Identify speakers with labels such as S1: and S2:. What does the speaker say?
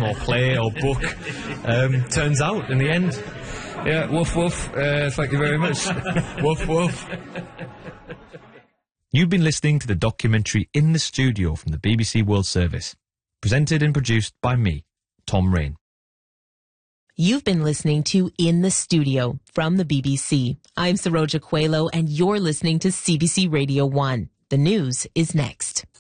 S1: or play or book turns out in the end.
S2: Yeah, woof woof. Thank you very much. Woof woof.
S3: You've been listening to the documentary In the Studio from the BBC World Service, presented and produced by me, Tom Rain.
S4: You've been listening to In the Studio from the BBC. I'm Saroja Coelho, and you're listening to CBC Radio 1. The news is next.